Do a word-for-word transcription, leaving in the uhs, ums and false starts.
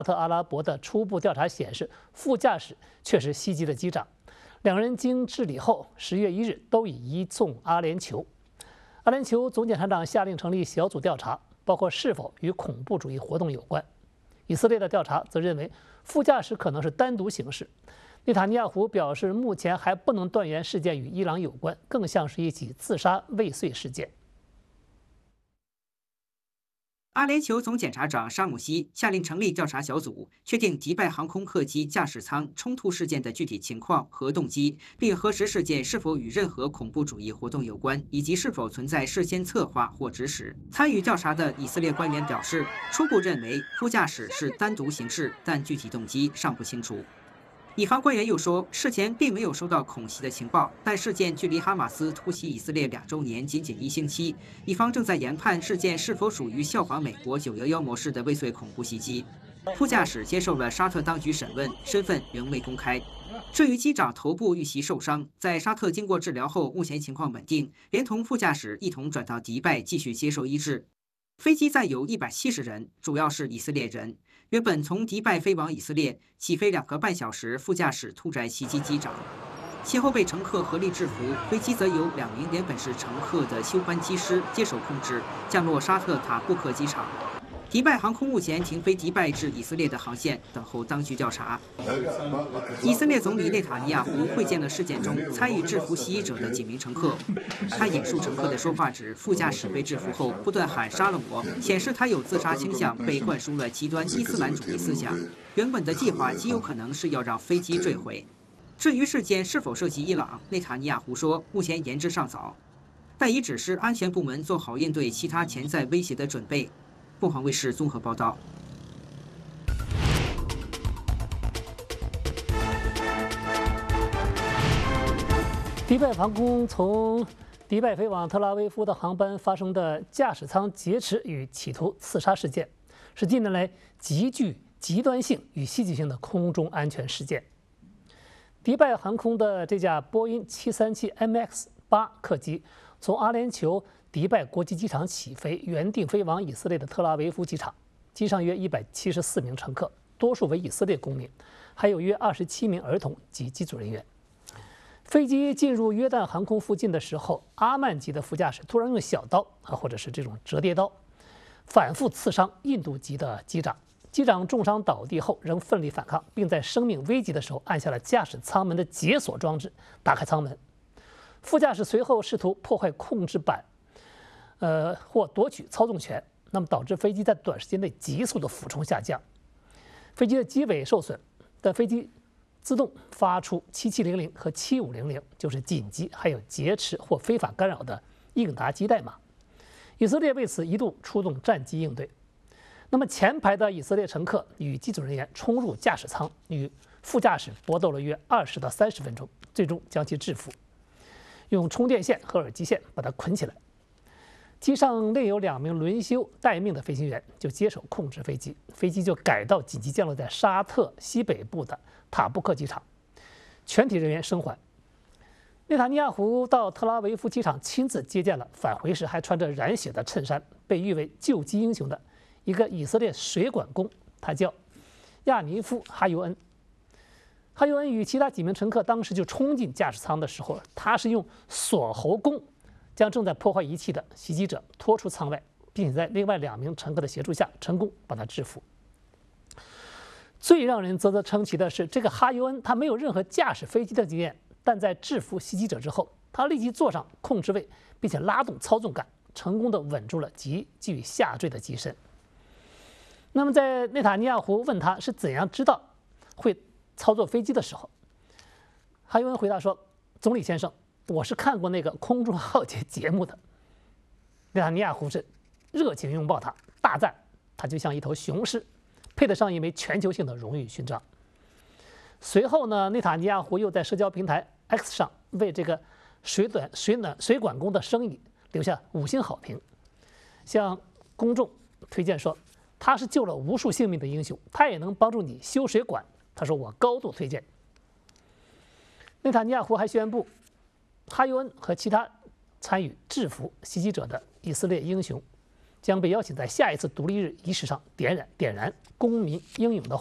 特阿拉伯的初步调查显示，副驾驶确实袭击了机长。两人经治理后，十月一日都已移送阿联酋。阿联酋总检察长下令成立小组调查，包括是否与恐怖主义活动有关。以色列的调查则认为，副驾驶可能是单独行事。内塔尼亚胡表示，目前还不能断言事件与伊朗有关，更像是一起自杀未遂事件。 阿联酋总检察长沙姆西下令成立调查小组，确定迪拜航空客机驾驶舱冲突事件的具体情况和动机，并核实事件是否与任何恐怖主义活动有关，以及是否存在事先策划或指使。参与调查的以色列官员表示，初步认为副驾驶是单独行事，但具体动机尚不清楚。以方官员又说，事前并没有收到恐袭的情报，但事件距离哈马斯突袭以色列两周年仅仅一星期，以方正在研判事件是否属于效仿美国九一一模式的未遂恐怖袭击。副驾驶接受了沙特当局审问，身份仍未公开。至于机长头部遇袭受伤，在沙特经过治疗后，目前情况稳定，连同副驾驶一同转到迪拜继续接受医治。飞机载有一百七十人，主要是以色列人。原本从迪拜飞往以色列，起飞两个半小时，副驾驶突然袭击机长，其后被乘客合力制服。飞机则由两名原本是乘客的休班机师接手控制，降落沙特塔布克机场。迪拜航空目前停飞迪拜至以色列的航线，等候当局调查。以色列总理内塔尼亚胡会见了事件中参与制服袭击者的几名乘客。他引述乘客的说话指，副驾驶被制服后不断喊杀了我，显示他有自杀倾向，被灌输了极端伊斯兰主义思想。原本的计划极有可能是要让飞机坠毁。至于事件是否涉及伊朗，内塔尼亚胡说，目前言之尚早，但已指示安全部门做好应对其他潜在威胁的准备。凤凰卫视综合报道。 迪拜航空从迪拜飞往特拉维夫的航班发生的驾驶舱劫持与企图刺杀事件，是近年来极具极端性与戏剧性的空中安全事件。迪拜航空的这架波音七三七 M X 八客机从阿联酋迪拜国际机场起飞，原定飞往以色列的特拉维夫机场。机上约一百七十四名乘客，多数为以色列公民，还有约二十七名儿童及机组人员。飞机进入约旦航空附近的时候，阿曼籍的副驾驶突然用小刀啊，或者是这种折叠刀，反复刺伤印度籍的机长。机长重伤倒地后，仍奋力反抗，并在生命危急的时候按下了驾驶舱门的解锁装置，打开舱门。副驾驶随后试图破坏控制板。呃，或夺取操纵权，那么导致飞机在短时间内急速的俯冲下降，飞机的机尾受损，但飞机自动发出七七零零和七五零零，就是紧急还有劫持或非法干扰的应答机代码。以色列为此一度出动战机应对。那么前排的以色列乘客与机组人员冲入驾驶舱，与副驾驶搏斗了约二十到三十分钟，最终将其制服，用充电线和耳机线把它捆起来。机上另有两名轮休待命的飞行员就接手控制飞机，飞机就改道紧急降落在沙特西北部的塔布克机场，全体人员生还。内塔尼亚胡到特拉维夫机场亲自接见了返回时还穿着染血的衬衫、被誉为救机英雄的一个以色列水管工，他叫亚尼夫·哈尤恩。哈尤恩与其他几名乘客当时就冲进驾驶舱的时候，他是用锁喉弓将正在破坏仪器的袭击者拖出舱外，并且在另外两名乘客的协助下成功把他制服。最让人啧啧称奇的是，这个哈尤恩他没有任何驾驶飞机的经验，但在制服袭击者之后，他立即坐上控制位，并且拉动操纵杆，成功地稳住了急剧下坠的机身。那么在内塔尼亚胡问他是怎样知道会操作飞机的时候，哈尤恩回答说：“总理先生，我是看过那个空中浩劫节目的。”内塔尼亚胡是热情拥抱他，大赞他就像一头雄狮，配得上一枚全球性的荣誉勋章。随后呢，内塔尼亚胡又在社交平台 X 上为这个水短水暖水管工的生意留下五星好评，向公众推荐说他是救了无数性命的英雄，他也能帮助你修水管。他说我高度推荐。内塔尼亚胡还宣布，哈尤恩和其他参与制服袭击者的以色列英雄将被邀请在下一次独立日仪式上点燃点燃公民英勇的。